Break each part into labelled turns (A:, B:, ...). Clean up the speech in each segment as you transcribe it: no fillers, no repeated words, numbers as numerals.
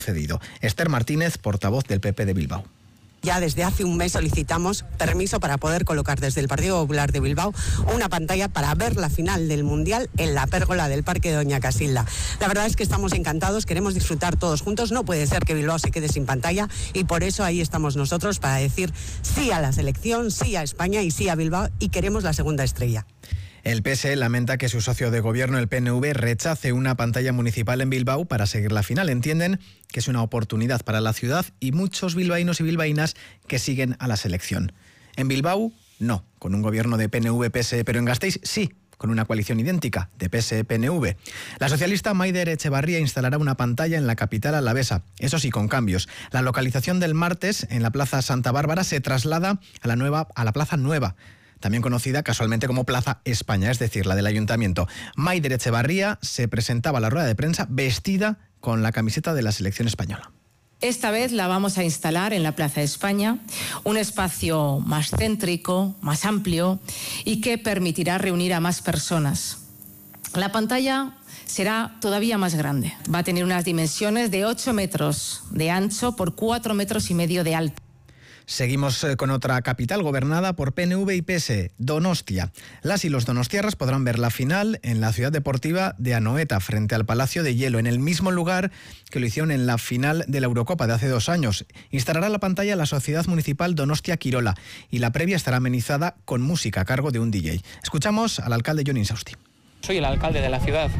A: Cedido. Esther Martínez, portavoz del PP de Bilbao.
B: Ya desde hace un mes solicitamos permiso para poder colocar desde el Partido Popular de Bilbao una pantalla para ver la final del Mundial en la pérgola del Parque de Doña Casilda. La verdad es que estamos encantados, queremos disfrutar todos juntos, no puede ser que Bilbao se quede sin pantalla y por eso ahí estamos nosotros para decir sí a la selección, sí a España y sí a Bilbao y queremos la segunda estrella.
A: El PSE lamenta que su socio de gobierno, el PNV, rechace una pantalla municipal en Bilbao para seguir la final. Entienden que es una oportunidad para la ciudad y muchos bilbaínos y bilbaínas que siguen a la selección. En Bilbao, no, con un gobierno de PNV-PSE, pero en Gasteiz sí, con una coalición idéntica de PSE-PNV. La socialista Maider Etxebarria instalará una pantalla en la capital alavesa, eso sí, con cambios. La localización del martes en la Plaza Santa Bárbara se traslada a la Plaza Nueva, también conocida casualmente como Plaza España, es decir, la del Ayuntamiento. Maider Etxebarria se presentaba a la rueda de prensa vestida con la camiseta de la selección española.
C: Esta vez la vamos a instalar en la Plaza España, un espacio más céntrico, más amplio y que permitirá reunir a más personas. La pantalla será todavía más grande. Va a tener unas dimensiones de 8 metros de ancho por 4,5 metros de alto.
A: Seguimos con otra capital gobernada por PNV y PSE, Donostia. Las y los donostiarras podrán ver la final en la ciudad deportiva de Anoeta, frente al Palacio de Hielo, en el mismo lugar que lo hicieron en la final de la Eurocopa de hace 2 años. Instalará la pantalla la Sociedad Municipal Donostia Quirola y la previa estará amenizada con música a cargo de un DJ. Escuchamos al alcalde Jon Insausti.
D: Soy el alcalde de la ciudad,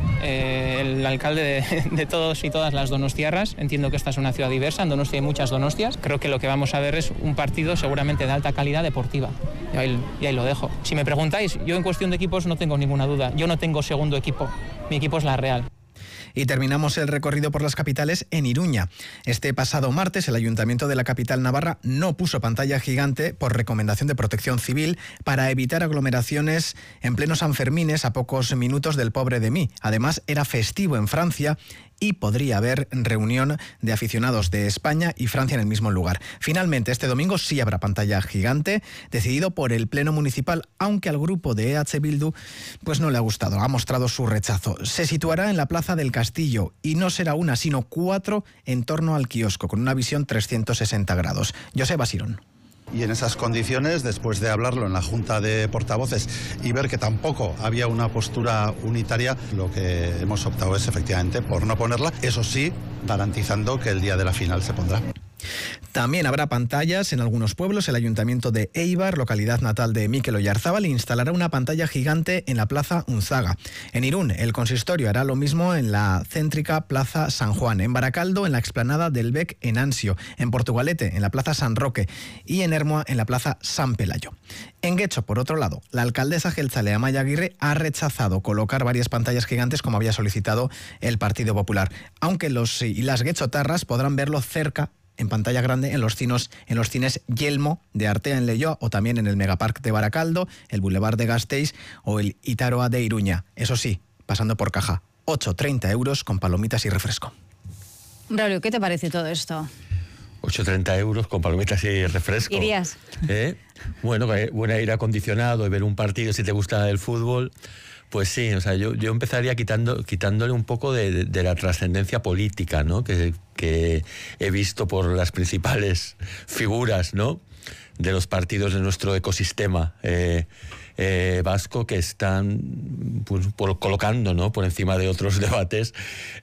D: el alcalde de todos y todas las donostiarras. Entiendo que esta es una ciudad diversa, en Donostia hay muchas donostias. Creo que lo que vamos a ver es un partido seguramente de alta calidad deportiva. Y ahí lo dejo. Si me preguntáis, yo en cuestión de equipos no tengo ninguna duda. Yo no tengo segundo equipo, mi equipo es la Real.
A: Y terminamos el recorrido por las capitales en Iruña. Este pasado martes el Ayuntamiento de la capital navarra no puso pantalla gigante por recomendación de Protección Civil para evitar aglomeraciones en pleno Sanfermines a pocos minutos del Pobre de Mí. Además, era festivo en Francia y podría haber reunión de aficionados de España y Francia en el mismo lugar. Finalmente, este domingo sí habrá pantalla gigante, decidido por el Pleno Municipal, aunque al grupo de EH Bildu pues no le ha gustado, ha mostrado su rechazo. Se situará en la Plaza del Castillo y no será una, sino 4 en torno al kiosco, con una visión 360 grados. Joseba Sirón.
E: Y en esas condiciones, después de hablarlo en la Junta de Portavoces y ver que tampoco había una postura unitaria, lo que hemos optado es efectivamente por no ponerla, eso sí, garantizando que el día de la final se pondrá.
A: También habrá pantallas en algunos pueblos. El Ayuntamiento de Eibar, localidad natal de Mikel Oyarzábal, instalará una pantalla gigante en la Plaza Unzaga. En Irún, el consistorio hará lo mismo en la céntrica Plaza San Juan. En Baracaldo, en la explanada del Bec en Ansio. En Portugalete, en la Plaza San Roque. Y en Ermua, en la Plaza San Pelayo. En Guecho, por otro lado, la alcaldesa Jeltzale Amaia Aguirre ha rechazado colocar varias pantallas gigantes como había solicitado el Partido Popular, aunque los y las guechotarras podrán verlo cerca en pantalla grande en los cines Yelmo de Artea en Leioa o también en el Megapark de Baracaldo, el Boulevard de Gasteiz o el Itaroa de Iruña. Eso sí, pasando por caja, 8,30 euros con palomitas y refresco.
F: Braulio, ¿qué te parece todo esto?
G: 8,30 euros con palomitas y refresco.
F: ¿Irías?
G: Bueno, buen aire acondicionado y ver un partido si te gusta el fútbol. Pues sí, o sea, yo empezaría quitándole un poco de la trascendencia política, ¿no? Que he visto por las principales figuras, ¿no? De los partidos de nuestro ecosistema vasco, que están pues, colocando, ¿no? Por encima de otros debates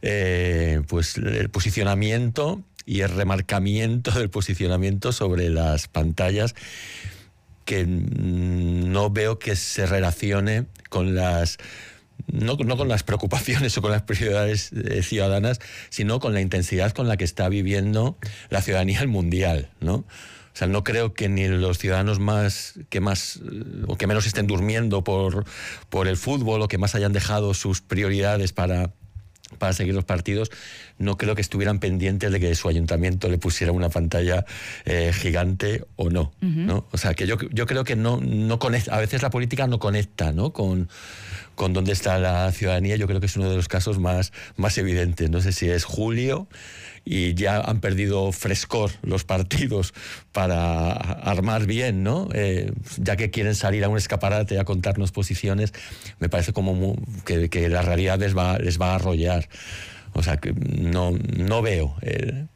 G: pues el posicionamiento y el remarcamiento del posicionamiento sobre las pantallas, que no veo que se relacione con las no con las preocupaciones o con las prioridades ciudadanas, sino con la intensidad con la que está viviendo la ciudadanía el mundial, ¿no? O sea, no creo que ni los ciudadanos que menos estén durmiendo por el fútbol o que más hayan dejado sus prioridades para seguir los partidos, no creo que estuvieran pendientes de que su ayuntamiento le pusiera una pantalla gigante o no, ¿no? O sea, que yo creo que no conecta, a veces la política no conecta, ¿no? con dónde está la ciudadanía. Yo creo que es uno de los casos más evidentes. No sé si es julio y ya han perdido frescor los partidos para armar bien, ¿no? Ya que quieren salir a un escaparate a contarnos posiciones, me parece como que la realidad les va a arrollar. O sea, que no veo